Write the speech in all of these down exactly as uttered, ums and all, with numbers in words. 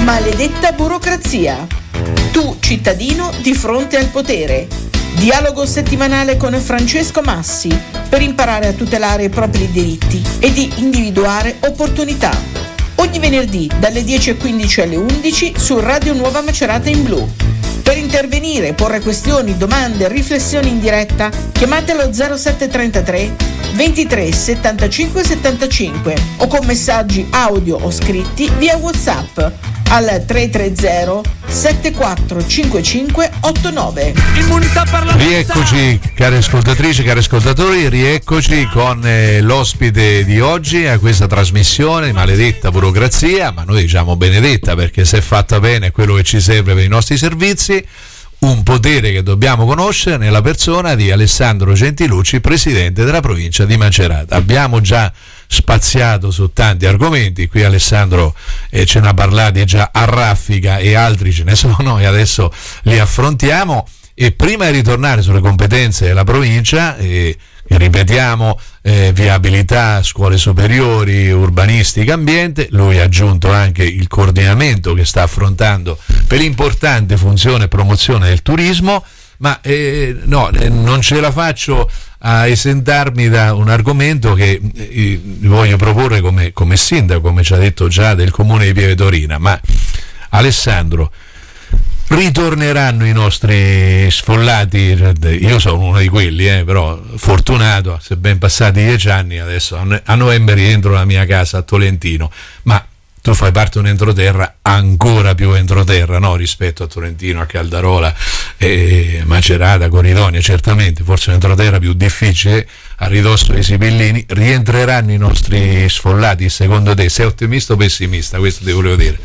Maledetta burocrazia. Tu, cittadino, di fronte al potere. Dialogo settimanale con Francesco Massi per imparare a tutelare i propri diritti e di individuare opportunità. Ogni venerdì dalle dieci e quindici alle undici su Radio Nuova Macerata in Blu. Per intervenire, porre questioni, domande, riflessioni in diretta, chiamatelo zero sette trentatré ventitré settantacinque settantacinque o con messaggi audio o scritti via WhatsApp al tre tre zero sette quattro cinque cinque otto nove. Rieccoci, cari ascoltatrici, cari ascoltatori, rieccoci con eh, l'ospite di oggi a questa trasmissione, Maledetta burocrazia, ma noi diciamo benedetta perché se è fatta bene è quello che ci serve per i nostri servizi. Un potere che dobbiamo conoscere nella persona di Alessandro Gentilucci, presidente della provincia di Macerata. Abbiamo già spaziato su tanti argomenti, qui Alessandro eh, ce ne ha parlati già a raffica e altri ce ne sono e adesso li affrontiamo. E prima di ritornare sulle competenze della provincia, eh, ripetiamo, eh, viabilità, scuole superiori, urbanistica, ambiente, lui ha aggiunto anche il coordinamento che sta affrontando per l'importante funzione e promozione del turismo, ma eh, no, eh, non ce la faccio a esentarmi da un argomento che eh, voglio proporre come, come sindaco, come ci ha detto già, del comune di Pieve Torina. Ma Alessandro, ritorneranno i nostri sfollati? Io sono uno di quelli, eh, però fortunato, se ben passati dieci anni, adesso a novembre rientro alla mia casa a Tolentino, ma tu fai parte di un entroterra ancora più entroterra, no? Rispetto a Tolentino, a Caldarola, eh, Macerata, Coridonia, certamente, forse un entroterra più difficile, a ridosso dei Sibillini. Rientreranno i nostri sfollati, secondo te? Sei ottimista o pessimista? Questo ti volevo dire.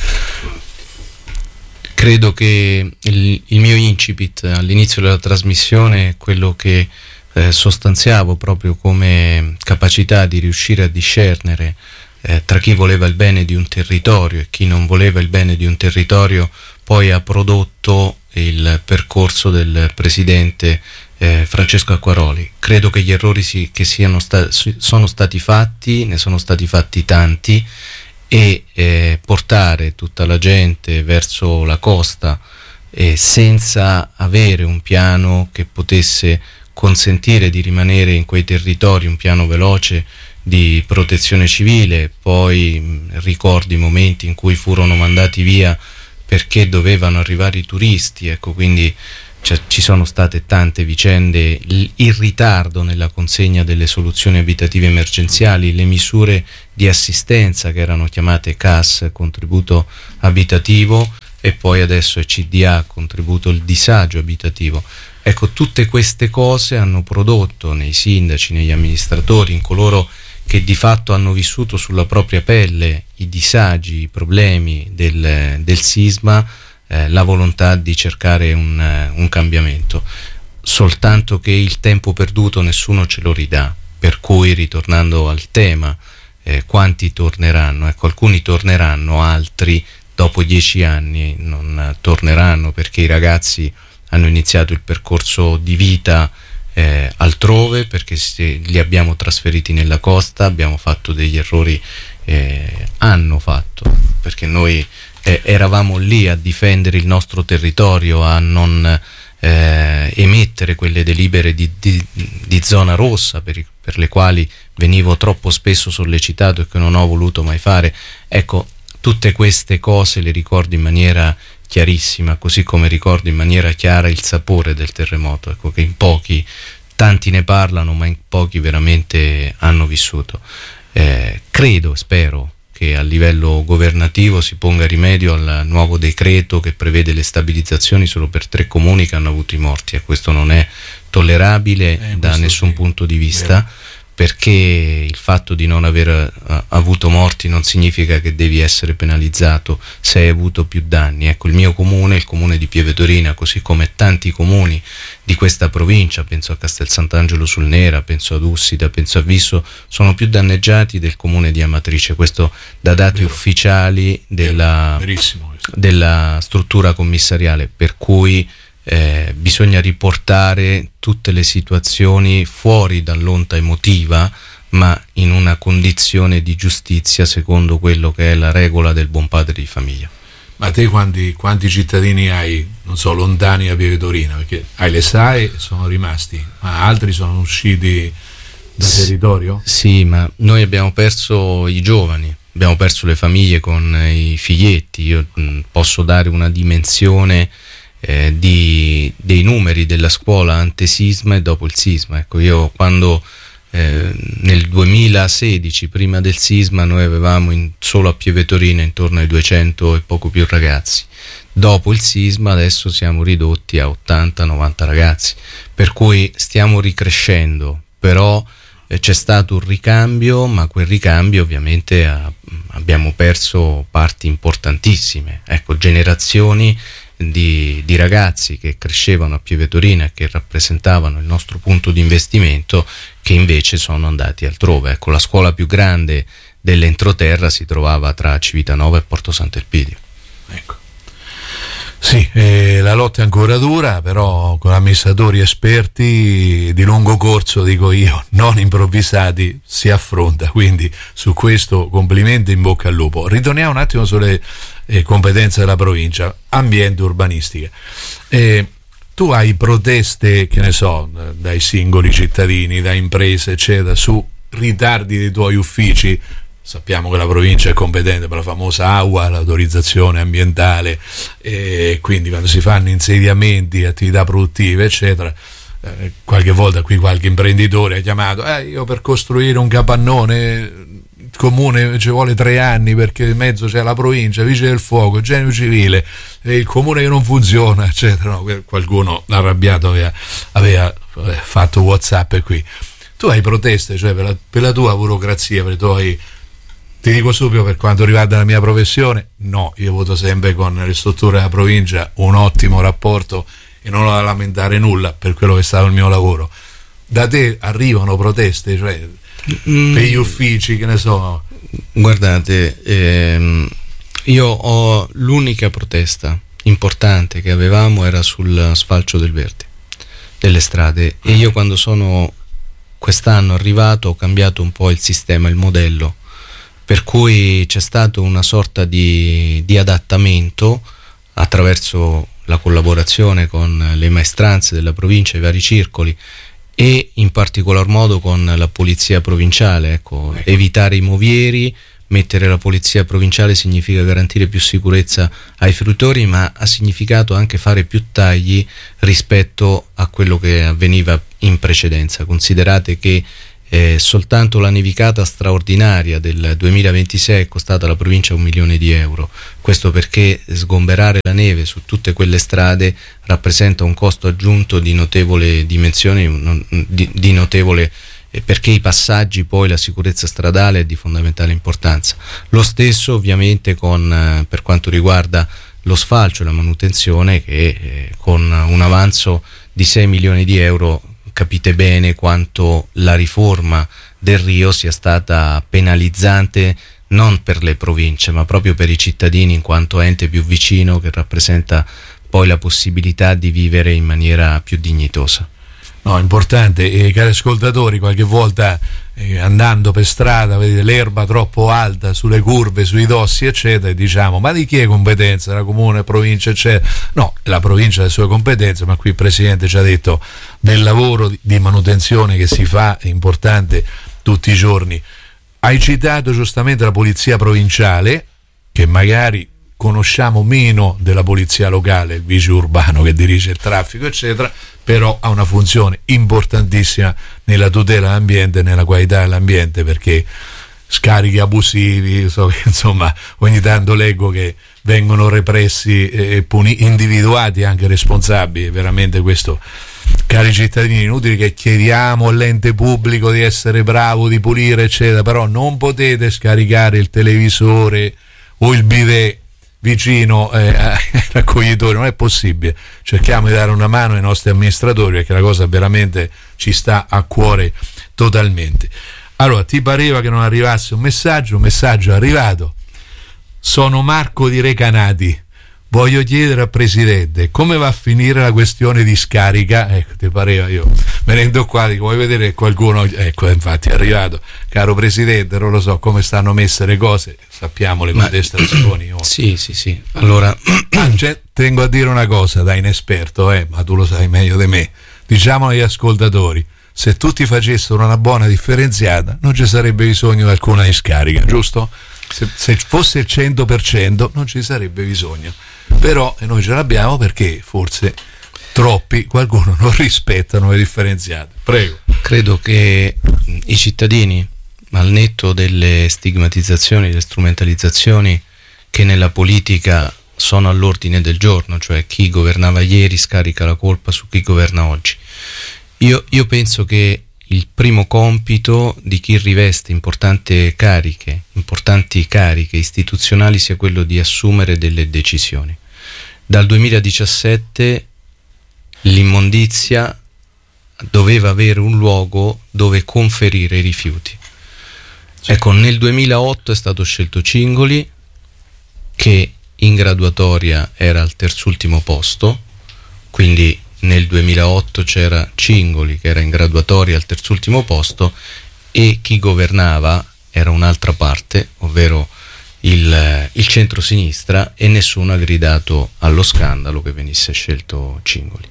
Credo che il, il mio incipit all'inizio della trasmissione è quello che eh, sostanziavo proprio come capacità di riuscire a discernere eh, tra chi voleva il bene di un territorio e chi non voleva il bene di un territorio. Poi ha prodotto il percorso del presidente eh, Francesco Acquaroli. Credo che gli errori si, che siano sta, sono stati fatti, ne sono stati fatti tanti, e eh, portare tutta la gente verso la costa eh, senza avere un piano che potesse consentire di rimanere in quei territori, un piano veloce di protezione civile. Poi mh, ricordo i momenti in cui furono mandati via perché dovevano arrivare i turisti, ecco, quindi cioè, ci sono state tante vicende, il, il ritardo nella consegna delle soluzioni abitative emergenziali, le misure di assistenza che erano chiamate C A S, contributo abitativo, e poi adesso è C D A, contributo il disagio abitativo. Ecco, tutte queste cose hanno prodotto nei sindaci, negli amministratori, in coloro che di fatto hanno vissuto sulla propria pelle i disagi, i problemi del, del sisma, Eh, la volontà di cercare un, uh, un cambiamento, soltanto che il tempo perduto nessuno ce lo ridà, per cui, ritornando al tema, eh, quanti torneranno? Ecco, alcuni torneranno, altri dopo dieci anni non uh, torneranno, perché i ragazzi hanno iniziato il percorso di vita eh, altrove, perché se li abbiamo trasferiti nella costa, abbiamo fatto degli errori, eh, hanno fatto, perché noi Eh, eravamo lì a difendere il nostro territorio, a non eh, emettere quelle delibere di, di, di zona rossa per, i, per le quali venivo troppo spesso sollecitato e che non ho voluto mai fare. Ecco, tutte queste cose le ricordo in maniera chiarissima, così come ricordo in maniera chiara il sapore del terremoto, ecco, che in pochi, tanti ne parlano, ma in pochi veramente hanno vissuto. Eh, credo, spero che a livello governativo si ponga rimedio al nuovo decreto che prevede le stabilizzazioni solo per tre comuni che hanno avuto i morti, e questo non è tollerabile eh, da nessun sì. punto di vista, Vero. Perché il fatto di non aver uh, avuto morti non significa che devi essere penalizzato se hai avuto più danni. Ecco, il mio comune, il comune di Pieve Torina, così come tanti comuni di questa provincia, penso a Castel Sant'Angelo sul Nera, penso ad Ussita, penso a Visso, sono più danneggiati del comune di Amatrice, questo da dati Vero. ufficiali della, della struttura commissariale, per cui Eh, bisogna riportare tutte le situazioni fuori dall'onta emotiva, ma in una condizione di giustizia secondo quello che è la regola del buon padre di famiglia. Ma te quanti, quanti cittadini hai, non so, lontani a Pieve Torina? Perché hai le S A E, sono rimasti, ma altri sono usciti dal S- territorio? Sì, ma noi abbiamo perso i giovani, abbiamo perso le famiglie con i figlietti. Io mh, posso dare una dimensione eh, di, dei numeri della scuola antesisma e dopo il sisma. Ecco, io quando eh, nel duemilasedici, prima del sisma, noi avevamo in, solo a Pieve Torina intorno ai duecento e poco più ragazzi. Dopo il sisma adesso siamo ridotti a ottanta novanta ragazzi, per cui stiamo ricrescendo, però eh, c'è stato un ricambio, ma quel ricambio ovviamente ha, abbiamo perso parti importantissime, ecco, generazioni Di, di ragazzi che crescevano a Pieve Torina e che rappresentavano il nostro punto di investimento, che invece sono andati altrove. Ecco, la scuola più grande dell'entroterra si trovava tra Civitanova e Porto Sant'Elpidio. Ecco. Sì, eh, la lotta è ancora dura, però con amministratori esperti di lungo corso, dico io, non improvvisati, si affronta. Quindi su questo complimenti, in bocca al lupo. Ritorniamo un attimo sulle eh, competenze della provincia, ambiente, urbanistica. Eh, tu hai proteste, che ne so, dai singoli cittadini, da imprese, eccetera, su ritardi dei tuoi uffici. Sappiamo che la provincia è competente per la famosa A U A, l'autorizzazione ambientale, e quindi quando si fanno insediamenti, attività produttive, eccetera, eh, qualche volta qui qualche imprenditore ha chiamato, eh, io per costruire un capannone, il comune ci vuole tre anni perché in mezzo c'è la provincia, vigili del fuoco, genio civile, e il comune che non funziona, eccetera. No, qualcuno arrabbiato aveva, aveva fatto WhatsApp qui. Tu hai proteste, cioè per la, per la tua burocrazia, per i tuoi... Ti dico subito, per quanto riguarda la mia professione, no, io voto sempre con le strutture della provincia, un ottimo rapporto e non ho da lamentare nulla per quello che è stato il mio lavoro. Da te arrivano proteste, cioè mm. per gli uffici, che ne so? Guardate, ehm, io ho l'unica protesta importante che avevamo era sul sfalcio del verde delle strade, e io quando sono quest'anno arrivato ho cambiato un po' il sistema, il modello, per cui c'è stato una sorta di, di adattamento attraverso la collaborazione con le maestranze della provincia, i vari circoli, e in particolar modo con la polizia provinciale. Ecco, ecco. Evitare i movieri, mettere la polizia provinciale significa garantire più sicurezza ai fruitori, ma ha significato anche fare più tagli rispetto a quello che avveniva in precedenza. Considerate che Eh, soltanto la nevicata straordinaria del duemilaventisei è costata alla provincia un milione di euro. Questo perché sgomberare la neve su tutte quelle strade rappresenta un costo aggiunto di notevole dimensione, non, di, di notevole eh, perché i passaggi, poi la sicurezza stradale è di fondamentale importanza. Lo stesso ovviamente con eh, per quanto riguarda lo sfalcio e la manutenzione, che eh, con un avanzo di sei milioni di euro capite bene quanto la riforma del Rio sia stata penalizzante non per le province ma proprio per i cittadini, in quanto ente più vicino che rappresenta poi la possibilità di vivere in maniera più dignitosa. No, importante. E cari ascoltatori, qualche volta eh, andando per strada vedete l'erba troppo alta sulle curve, sui dossi, eccetera, e diciamo, ma di chi è competenza? La comune, provincia, eccetera? No, la provincia ha le sue competenze, ma qui il Presidente ci ha detto del lavoro di, di manutenzione che si fa, è importante tutti i giorni. Hai citato giustamente la polizia provinciale, che magari conosciamo meno della polizia locale, il vice urbano che dirige il traffico, eccetera, però ha una funzione importantissima nella tutela dell'ambiente e nella qualità dell'ambiente, perché scarichi abusivi, so, insomma, ogni tanto leggo che vengono repressi e puni, individuati anche responsabili. Veramente questo, cari cittadini, inutile che chiediamo all'ente pubblico di essere bravo, di pulire, eccetera, però non potete scaricare il televisore o il bidet vicino eh, ai raccoglitori, non è possibile. Cerchiamo di dare una mano ai nostri amministratori, perché la cosa veramente ci sta a cuore totalmente. Allora, ti pareva che non arrivasse un messaggio? Un messaggio è arrivato. Sono Marco di Recanati, voglio chiedere al Presidente come va a finire la questione di scarica. Ecco, ti pareva, io venendo qua dico, vuoi vedere che qualcuno, ecco, infatti è arrivato, caro Presidente, non lo so come stanno messe le cose, sappiamo le contestazioni. Ma, sì sì sì allora ah, cioè, tengo a dire una cosa da inesperto, eh, ma tu lo sai meglio di me, diciamo agli ascoltatori, se tutti facessero una buona differenziata non ci sarebbe bisogno di alcuna discarica, giusto? Se, se fosse il cento per cento non ci sarebbe bisogno, però noi ce l'abbiamo perché forse troppi, qualcuno non rispettano le differenziate. Prego. Credo che i cittadini, al netto delle stigmatizzazioni, delle strumentalizzazioni che nella politica sono all'ordine del giorno, cioè chi governava ieri scarica la colpa su chi governa oggi, io, io penso che il primo compito di chi riveste importanti cariche, importanti cariche istituzionali sia quello di assumere delle decisioni. Dal duemiladiciassette l'immondizia doveva avere un luogo dove conferire i rifiuti. Sì. Ecco, nel duemilaotto è stato scelto Cingoli, che in graduatoria era al terzultimo posto, quindi nel duemilaotto c'era Cingoli che era in graduatoria al terzultimo posto e chi governava era un'altra parte, ovvero il, il centro-sinistra, e nessuno ha gridato allo scandalo che venisse scelto Cingoli.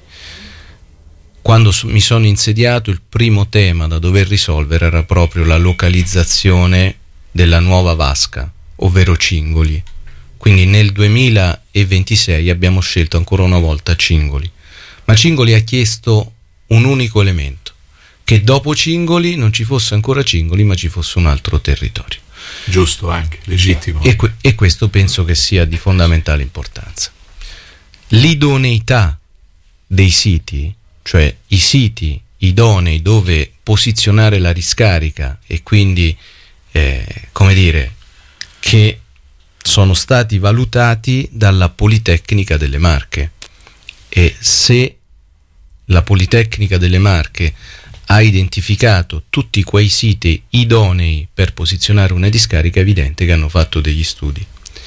Quando mi sono insediato, il primo tema da dover risolvere era proprio la localizzazione della nuova vasca, ovvero Cingoli. Quindi nel duemilaventisei abbiamo scelto ancora una volta Cingoli. Ma Cingoli ha chiesto un unico elemento, che dopo Cingoli non ci fosse ancora Cingoli, ma ci fosse un altro territorio. Giusto, anche, legittimo. E, que- e questo penso che sia di fondamentale importanza. L'idoneità dei siti, cioè i siti idonei dove posizionare la riscarica, e quindi, eh, come dire, che sono stati valutati dalla Politecnica delle Marche. E se la Politecnica delle Marche ha identificato tutti quei siti idonei per posizionare una discarica, è evidente che hanno fatto degli studi.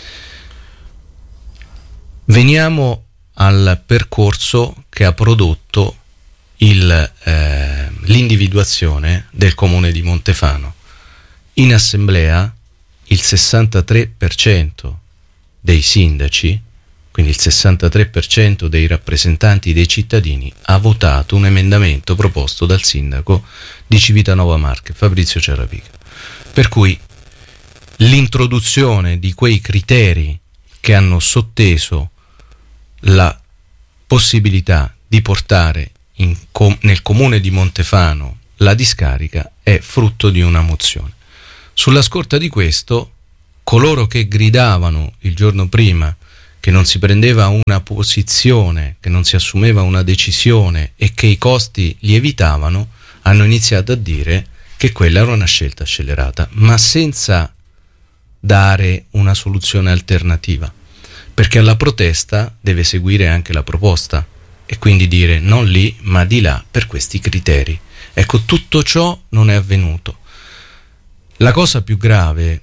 Veniamo al percorso che ha prodotto il, eh, l'individuazione del comune di Montefano. In assemblea il sessantatré per cento dei sindaci, quindi il sessantatré per cento dei rappresentanti dei cittadini, ha votato un emendamento proposto dal sindaco di Civitanova Marche, Fabrizio Ciarapica. Per cui l'introduzione di quei criteri che hanno sotteso la possibilità di portare in com- nel comune di Montefano la discarica è frutto di una mozione. Sulla scorta di questo, coloro che gridavano il giorno prima che non si prendeva una posizione, che non si assumeva una decisione e che i costi lievitavano, hanno iniziato a dire che quella era una scelta scellerata, ma senza dare una soluzione alternativa, perché alla protesta deve seguire anche la proposta e quindi dire non lì ma di là per questi criteri. Ecco, tutto ciò non è avvenuto. La cosa più grave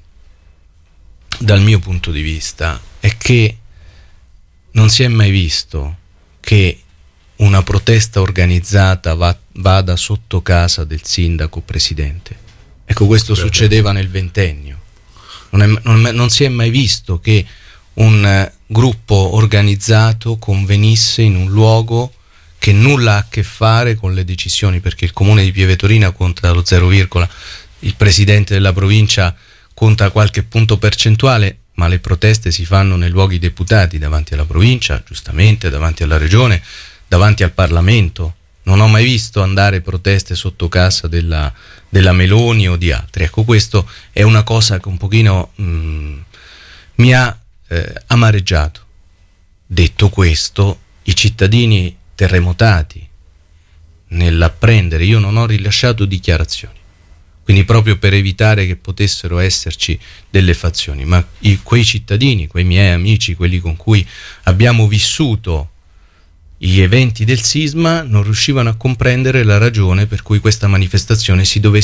dal mio punto di vista è che non si è mai visto che una protesta organizzata va, vada sotto casa del sindaco presidente. Ecco, questo Beh, succedeva nel ventennio. Non, è, non, non si è mai visto che un uh, gruppo organizzato convenisse in un luogo che nulla ha a che fare con le decisioni, perché il comune di Pieve Torina conta lo zero, il presidente della provincia conta qualche punto percentuale, ma le proteste si fanno nei luoghi deputati, davanti alla provincia, giustamente, davanti alla regione, davanti al Parlamento. Non ho mai visto andare proteste sotto casa della, della Meloni o di altri. Ecco, questo è una cosa che un pochino mh, mi ha eh, amareggiato. Detto questo, i cittadini terremotati nell'apprendere, io non ho rilasciato dichiarazioni, quindi proprio per evitare che potessero esserci delle fazioni, ma i, quei cittadini, quei miei amici, quelli con cui abbiamo vissuto gli eventi del sisma, non riuscivano a comprendere la ragione per cui questa manifestazione si dovesse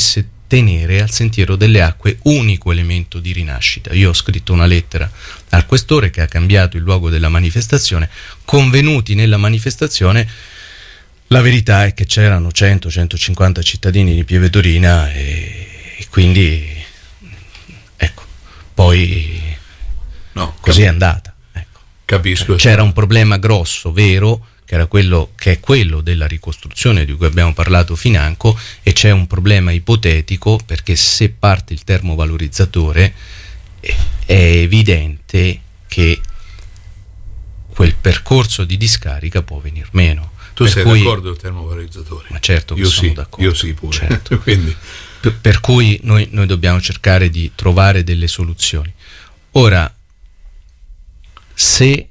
tenere al Sentiero delle Acque unico elemento di rinascita. Io ho scritto una lettera al questore che ha cambiato il luogo della manifestazione. Convenuti nella manifestazione, la verità è che c'erano cento centocinquanta cittadini di Pieve Torina e, e quindi ecco, poi no, così cap- è andata. Ecco. Capisco. C'era un problema grosso, vero, che era quello che è quello della ricostruzione di cui abbiamo parlato financo, e c'è un problema ipotetico perché se parte il termovalorizzatore è, è evidente che quel percorso di discarica può venir meno. Tu per sei cui, d'accordo col termovalorizzatore? Ma certo che io sono sì, d'accordo. Io sì pure. Certo. Quindi. Per, per cui noi, noi dobbiamo cercare di trovare delle soluzioni. Ora, se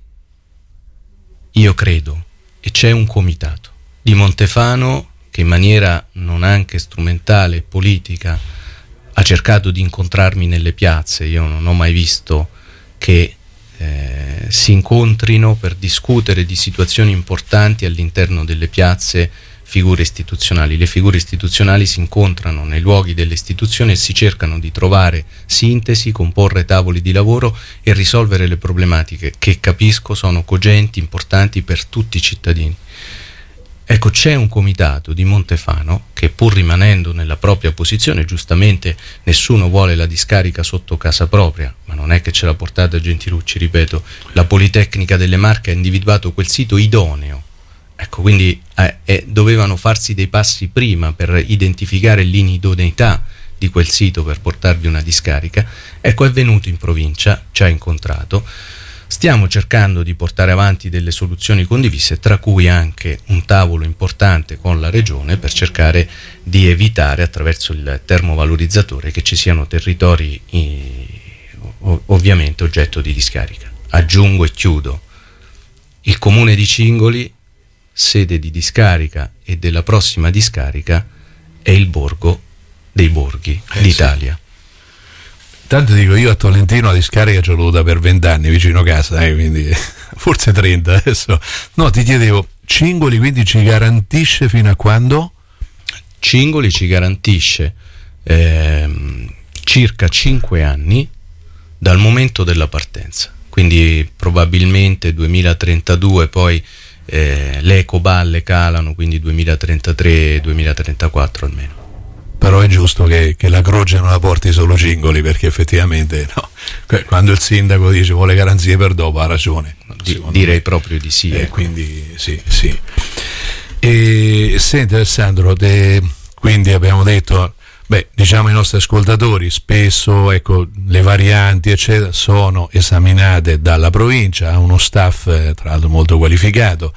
io credo, e c'è un comitato di Montefano che in maniera non anche strumentale, politica, ha cercato di incontrarmi nelle piazze, io non ho mai visto che eh, si incontrino per discutere di situazioni importanti all'interno delle piazze figure istituzionali. Le figure istituzionali si incontrano nei luoghi delle istituzioni e si cercano di trovare sintesi, comporre tavoli di lavoro e risolvere le problematiche che capisco sono cogenti, importanti per tutti i cittadini. Ecco, c'è un comitato di Montefano che, pur rimanendo nella propria posizione, giustamente nessuno vuole la discarica sotto casa propria, ma non è che ce l'ha portata Gentilucci, ripeto, la Politecnica delle Marche ha individuato quel sito idoneo. Ecco, quindi eh, eh, dovevano farsi dei passi prima per identificare l'inidoneità di quel sito per portarvi una discarica. Ecco, è venuto in provincia, ci ha incontrato, stiamo cercando di portare avanti delle soluzioni condivise, tra cui anche un tavolo importante con la regione per cercare di evitare, attraverso il termovalorizzatore, che ci siano territori eh, ovviamente oggetto di discarica. Aggiungo e chiudo, il comune di Cingoli, sede di discarica e della prossima discarica, è il borgo dei borghi eh, d'Italia. Sì. Tanto dico, io a Tolentino la discarica ce l'ho avuta per vent'anni vicino casa, eh, quindi forse trenta adesso. No, ti chiedevo, Cingoli quindi ci garantisce fino a quando? Cingoli ci garantisce ehm, circa cinque anni dal momento della partenza, quindi probabilmente duemilatrentadue, poi Eh, le ecoballe calano, quindi duemilatrentatré duemilatrentaquattro almeno. Però è giusto che, che la croce non la porti solo Cingoli, perché effettivamente no, quando il sindaco dice vuole garanzie per dopo ha ragione. Di, direi me. Proprio di sì. Eh, ecco. Quindi sì, sì. E senti Alessandro, te, quindi abbiamo detto, beh, diciamo ai nostri ascoltatori, spesso ecco le varianti eccetera sono esaminate dalla provincia, ha uno staff eh, tra l'altro molto qualificato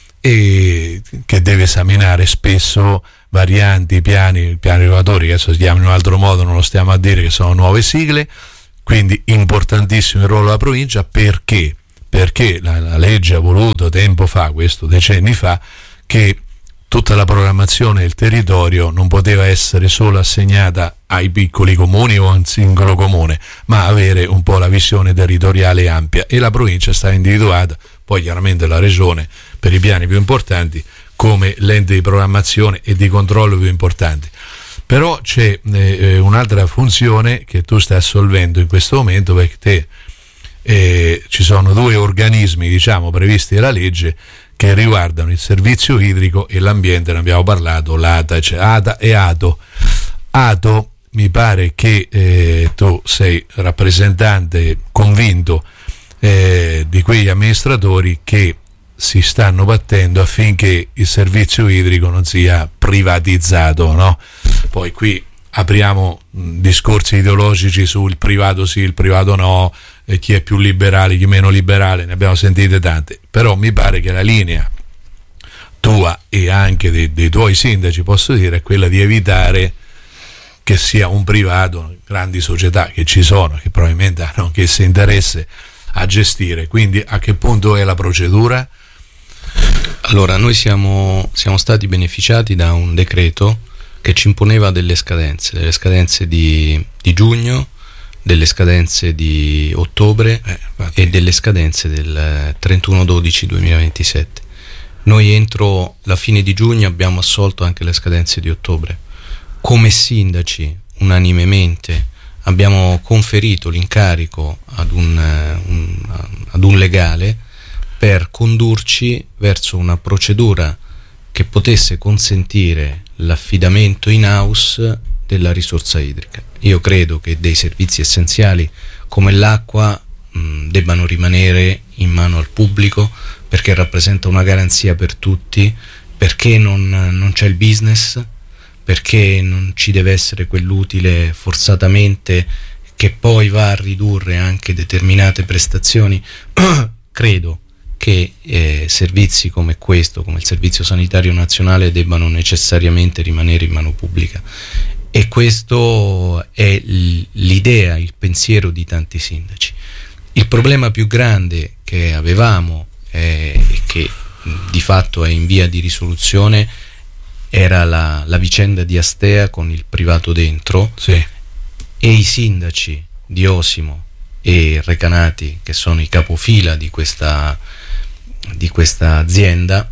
e che deve esaminare spesso varianti, piani, piani regolatori che adesso si chiamano in un altro modo, non lo stiamo a dire, che sono nuove sigle, quindi importantissimo il ruolo della provincia. Perché? Perché la, la legge ha voluto tempo fa, questo decenni fa, che tutta la programmazione del territorio non poteva essere solo assegnata ai piccoli comuni o a un singolo comune, ma avere un po' la visione territoriale ampia, e la provincia sta individuata, poi chiaramente la regione per i piani più importanti, come l'ente di programmazione e di controllo più importanti. Però c'è eh, un'altra funzione che tu stai assolvendo in questo momento, perché te, eh, ci sono due organismi, diciamo, previsti dalla legge che riguardano il servizio idrico e l'ambiente, ne abbiamo parlato, l'A T A, cioè A T A e ATO. ATO, mi pare che eh, tu sei rappresentante convinto eh, di quegli amministratori che si stanno battendo affinché il servizio idrico non sia privatizzato, no? Poi qui apriamo mh, discorsi ideologici sul privato sì, il privato no, e chi è più liberale, chi meno liberale, ne abbiamo sentite tante, però mi pare che la linea tua e anche dei, dei tuoi sindaci, posso dire, è quella di evitare che sia un privato, grandi società che ci sono, che probabilmente hanno anch'esse interesse a gestire. Quindi a che punto è la procedura? Allora, noi siamo, siamo stati beneficiati da un decreto che ci imponeva delle scadenze, delle scadenze di, di giugno, delle scadenze di ottobre eh, e delle scadenze del trentuno dodici duemilaventisette. Noi entro la fine di giugno abbiamo assolto anche le scadenze di ottobre. Come sindaci unanimemente abbiamo conferito l'incarico ad un, un, ad un legale per condurci verso una procedura che potesse consentire l'affidamento in house della risorsa idrica. Io credo che dei servizi essenziali come l'acqua mh, debbano rimanere in mano al pubblico, perché rappresenta una garanzia per tutti, perché non, non c'è il business, perché non ci deve essere quell'utile forzatamente che poi va a ridurre anche determinate prestazioni. Credo che eh, servizi come questo, come il Servizio Sanitario Nazionale, debbano necessariamente rimanere in mano pubblica, e questo è l'idea, il pensiero di tanti sindaci. Il problema più grande che avevamo eh, e che di fatto è in via di risoluzione era la, la vicenda di Astea con il privato dentro, sì. E i sindaci di Osimo e Recanati, che sono i capofila di questa, di questa azienda,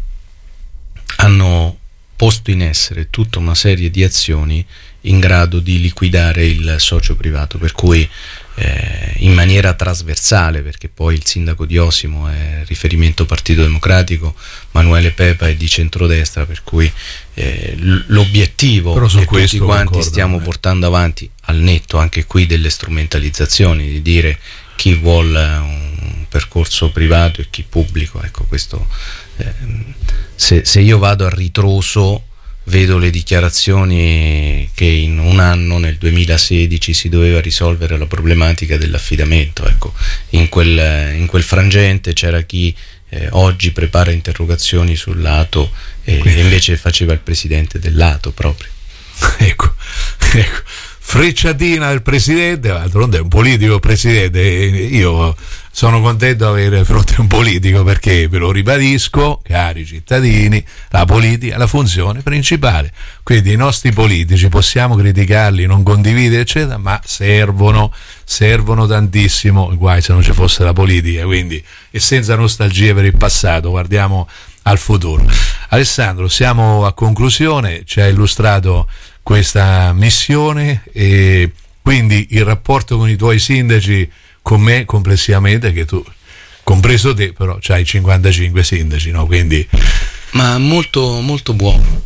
hanno posto in essere tutta una serie di azioni in grado di liquidare il socio privato, per cui eh, in maniera trasversale, perché poi il sindaco di Osimo è riferimento Partito Democratico, Manuele Pepa è di centrodestra, per cui eh, l'obiettivo che tutti quanti stiamo portando avanti, al netto anche qui delle strumentalizzazioni, di dire chi vuole un percorso privato e chi pubblico, ecco, questo eh, se, se io vado a ritroso vedo le dichiarazioni che in un anno, nel duemilasedici, si doveva risolvere la problematica dell'affidamento, ecco, in quel, in quel frangente c'era chi eh, oggi prepara interrogazioni sul lato e eh, invece faceva il presidente del lato proprio. Ecco, ecco, frecciatina del presidente, d'altronde è un politico presidente, io sono contento di avere fronte a un politico, perché ve lo ribadisco, cari cittadini, la politica è la funzione principale, quindi i nostri politici possiamo criticarli, non condividere eccetera, ma servono servono tantissimo, guai se non ci fosse la politica, quindi, e senza nostalgie per il passato, guardiamo al futuro. Alessandro, siamo a conclusione, ci hai illustrato questa missione e quindi il rapporto con i tuoi sindaci, con me complessivamente, che tu, compreso te, però c'hai cinquantacinque sindaci, no? Quindi ma molto molto buono,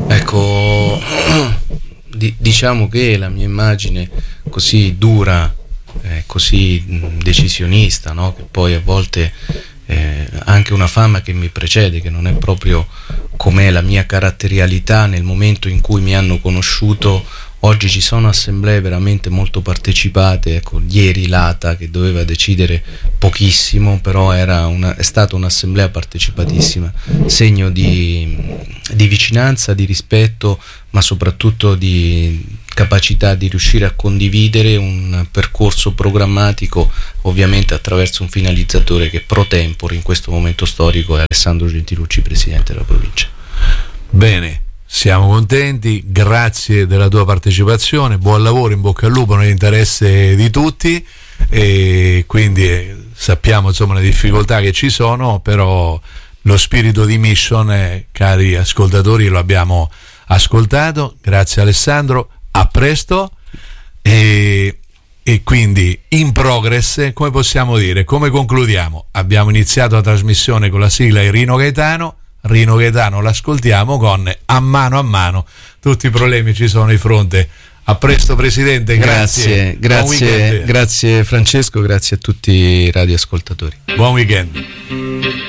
ecco, di, diciamo che la mia immagine così dura, eh, così decisionista, no? Che poi a volte eh, anche una fama che mi precede, che non è proprio com'è la mia caratterialità nel momento in cui mi hanno conosciuto. Oggi ci sono assemblee veramente molto partecipate, ecco, ieri l'A T A che doveva decidere pochissimo, però era una, è stata un'assemblea partecipatissima, segno di, di vicinanza, di rispetto, ma soprattutto di capacità di riuscire a condividere un percorso programmatico, ovviamente attraverso un finalizzatore che pro tempore in questo momento storico è Alessandro Gentilucci, presidente della provincia. Bene, siamo contenti, grazie della tua partecipazione, buon lavoro, in bocca al lupo nell'interesse di tutti, e quindi eh, sappiamo insomma le difficoltà che ci sono, però lo spirito di mission, eh, cari ascoltatori, lo abbiamo ascoltato. Grazie Alessandro, a presto, e, e quindi in progress, come possiamo dire, come concludiamo? Abbiamo iniziato la trasmissione con la sigla di Rino Gaetano. Rino Gaetano l'ascoltiamo con A mano a mano, tutti i problemi ci sono di fronte. A presto presidente, grazie. Grazie, grazie, grazie Francesco, grazie a tutti i radioascoltatori. Buon weekend.